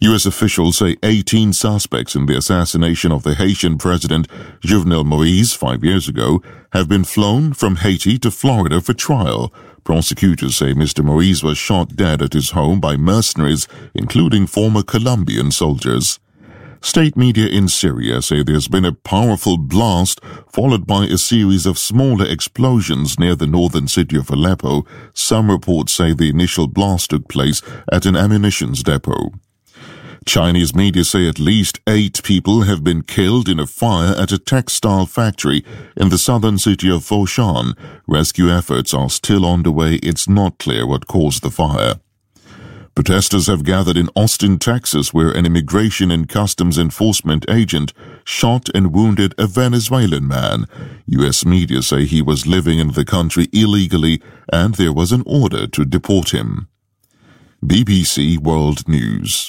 U.S. officials say 18 suspects in the assassination of the Haitian president Jovenel Moïse 5 years ago have been flown from Haiti to Florida for trial. Prosecutors say Mr. Moïse was shot dead at his home by mercenaries, including former Colombian soldiers. State media in Syria say there's been a powerful blast followed by a series of smaller explosions near the northern city of Aleppo. Some reports say the initial blast took place at an ammunition depot. Chinese media say at least 8 people have been killed in a fire at a textile factory in the southern city of Foshan. Rescue efforts are still underway. It's not clear what caused the fire. Protesters have gathered in Austin, Texas, where an immigration and customs enforcement agent shot and wounded a Venezuelan man. U.S. media say he was living in the country illegally and there was an order to deport him. BBC World News.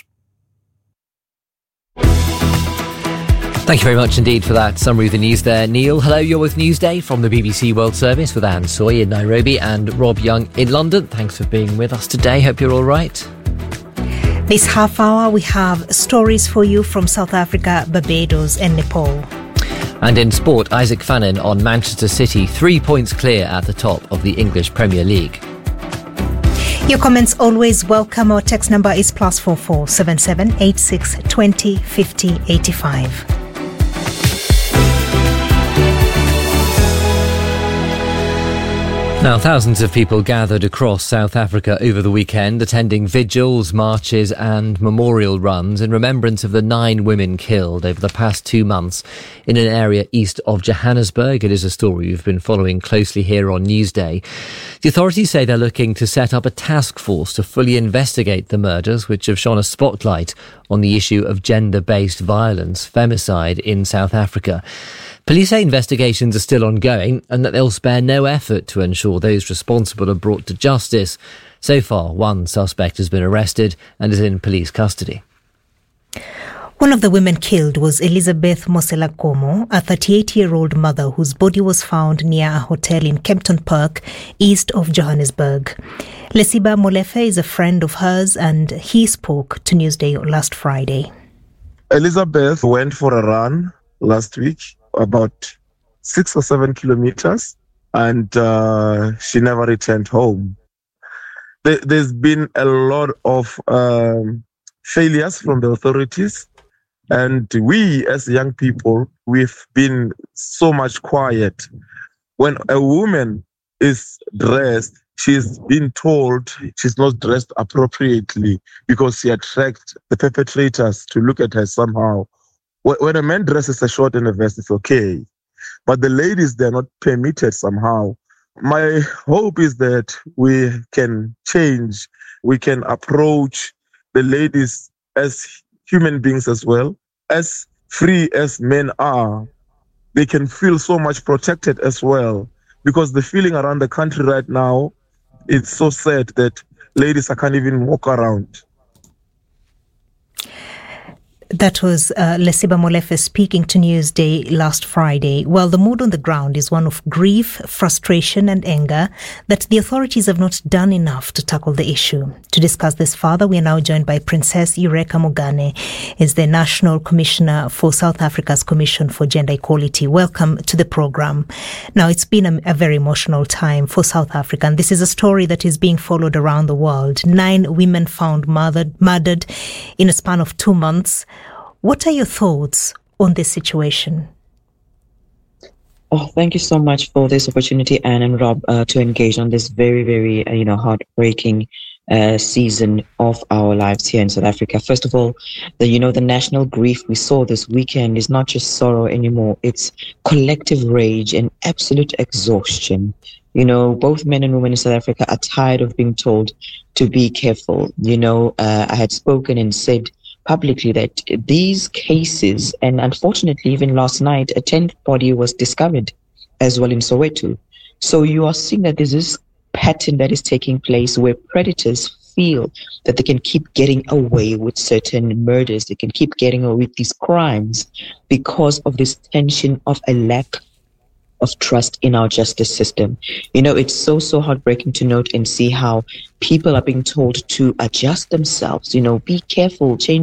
Thank you very much indeed for that summary of the news there, Neil. Hello, you're with Newsday from the BBC World Service with Anne Soy in Nairobi and Rob Young in London. Thanks for being with us today. Hope you're all right. This half hour, we have stories for you from South Africa, Barbados and Nepal. And in sport, Isaac Fannin on Manchester City, 3 points clear at the top of the English Premier League. Your comments always welcome. Our text number is +44 77 86 20 50 85. Now, thousands of people gathered across South Africa over the weekend, attending vigils, marches and memorial runs in remembrance of the 9 women killed over the past 2 months in an area east of Johannesburg. It is a story we've been following closely here on Newsday. The authorities say they're looking to set up a task force to fully investigate the murders, which have shone a spotlight on the issue of gender-based violence, femicide in South Africa. Police say investigations are still ongoing and that they'll spare no effort to ensure those responsible are brought to justice. So far, 1 suspect has been arrested and is in police custody. One of the women killed was Elizabeth Moselakomo, a 38-year-old mother whose body was found near a hotel in Kempton Park, east of Johannesburg. Lesiba Molefe is a friend of hers and he spoke to Newsday last Friday. Elizabeth went for a run last week, about 6 or 7 kilometers, and she never returned home. There's been a lot of failures from the authorities, and we as young people, we've been so much quiet. When a woman is dressed, she's been told she's not dressed appropriately because she attracts the perpetrators to look at her somehow. When a man dresses a short and a vest, it's okay. But the ladies, they're not permitted somehow. My hope is that we can change. We can approach the ladies as human beings as well. As free as men are, they can feel so much protected as well. Because the feeling around the country right now, it's so sad that ladies can't even walk around. That was Lesiba Molefe speaking to Newsday last Friday. Well, the mood on the ground is one of grief, frustration and anger that the authorities have not done enough to tackle the issue. To discuss this further, we are now joined by Princess Eureka Mogane, is the National Commissioner for South Africa's Commission for Gender Equality. Welcome to the program. Now, it's been a very emotional time for South Africa, and this is a story that is being followed around the world. 9 women found murdered in a span of 2 months. What are your thoughts on this situation? Oh, thank you so much for this opportunity, Anne and Rob, to engage on this very, very, heartbreaking season of our lives here in South Africa. First of all, the national grief we saw this weekend is not just sorrow anymore. It's collective rage and absolute exhaustion. Both men and women in South Africa are tired of being told to be careful. I had spoken and said publicly that these cases, and unfortunately even last night, a 10th body was discovered as well in Soweto. So you are seeing that there's this pattern that is taking place where predators feel that they can keep getting away with certain murders, they can keep getting away with these crimes because of this tension of a lack of trust in our justice system. It's so heartbreaking to note and see how people are being told to adjust themselves, be careful, change